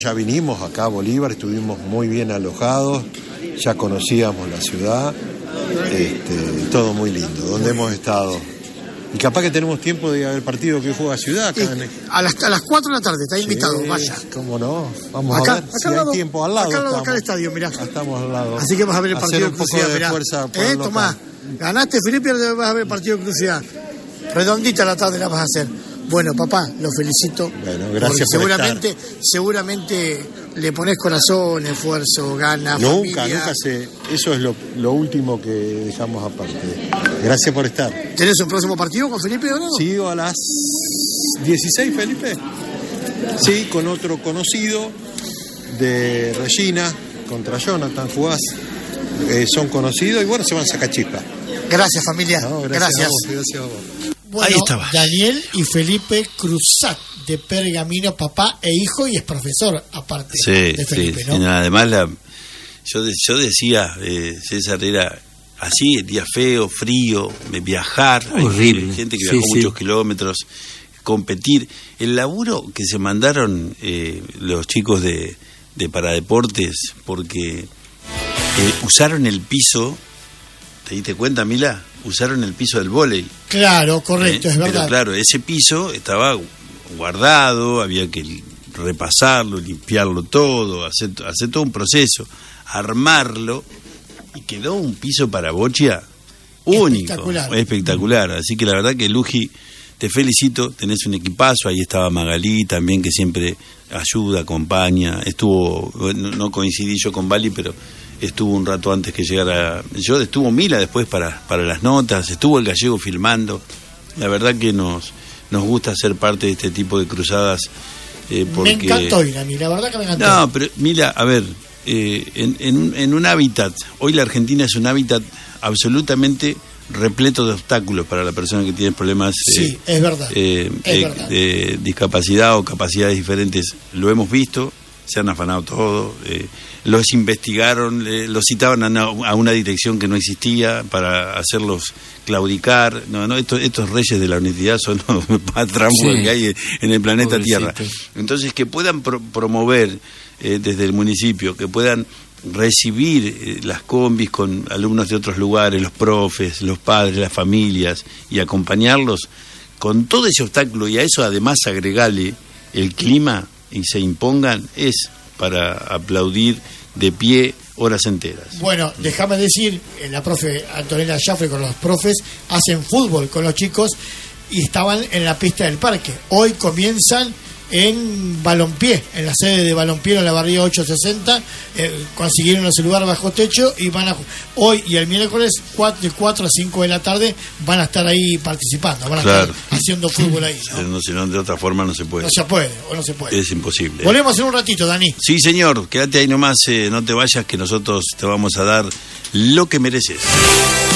ya vinimos acá a Bolívar, estuvimos muy bien alojados, ya conocíamos la ciudad, todo muy lindo, donde hemos estado. Y capaz que tenemos tiempo de ir al partido que juega Ciudad. Acá a las 4 de la tarde, está invitado, vaya. ¿Cómo no? Vamos acá, a ver si hay tiempo al lado. Acá el estadio, mirá. Estamos al lado. Así que vas a ver el partido de Cruz Ciudad. Tomás, ganaste, Felipe, vas a ver el partido de Cruz Ciudad. Redondita la tarde la vas a hacer. Bueno, papá, lo felicito. Bueno, gracias por seguramente le pones corazón, esfuerzo, ganas, nunca eso es lo último que dejamos aparte. Gracias por estar. ¿Tenés un próximo partido con Felipe o no? Sí, a las 16, Felipe. Sí, con otro conocido de Regina, contra Jonathan Fugaz. Son conocidos y bueno, se van a sacar chispa. Gracias, familia. No, gracias a vos. Bueno, ahí estaba Daniel y Felipe Cruzat, de Pergamino, papá e hijo, y es profesor aparte de Felipe, ¿no? Sí. Además, yo decía, César, era así, el día feo, frío, viajar, horrible. Hay gente que viajó muchos kilómetros, competir. El laburo que se mandaron los chicos de Paradeportes, porque usaron el piso. ¿Te diste cuenta, Mila? Usaron el piso del vóley. Claro, correcto, es verdad. Pero claro, ese piso estaba guardado, había que repasarlo, limpiarlo todo, hacer todo un proceso, armarlo, y quedó un piso para bocha único, espectacular. Así que la verdad que, Luji, te felicito, tenés un equipazo. Ahí estaba Magalí también, que siempre ayuda, acompaña. No coincidí yo con Bali, pero estuvo un rato antes que llegara yo, estuvo Mila después para las notas, estuvo el gallego filmando. La verdad que nos gusta ser parte de este tipo de cruzadas, porque... Me encantó, Irani, la verdad que me encantó. No, pero Mila, a ver, en un hábitat, hoy la Argentina es un hábitat absolutamente repleto de obstáculos para la persona que tiene problemas es verdad. De discapacidad o capacidades diferentes. Lo hemos visto, se han afanado todo, los investigaron, los citaban a una dirección que no existía para hacerlos claudicar. Estos reyes de la honestidad son los patramos que hay en el planeta Pobrecito. Tierra. Entonces, que puedan promover desde el municipio, que puedan recibir las combis con alumnos de otros lugares, los profes, los padres, las familias, y acompañarlos con todo ese obstáculo, y a eso además agregarle el clima y se impongan, es para aplaudir de pie horas enteras. Bueno, déjame decir, la profe Antonella Jafre con los profes hacen fútbol con los chicos y estaban en la pista del parque. Hoy comienzan en Balompié, en la sede de Balompié en la Barría 860, consiguieron ese lugar bajo techo y van a hoy y el miércoles de 4 a 5 de la tarde van a estar ahí participando, van a estar haciendo fútbol ahí, ¿no? Si no, de otra forma no se puede. No se puede. Es imposible. Volvemos en un ratito, Dani. Sí, señor, quédate ahí nomás, no te vayas, que nosotros te vamos a dar lo que mereces.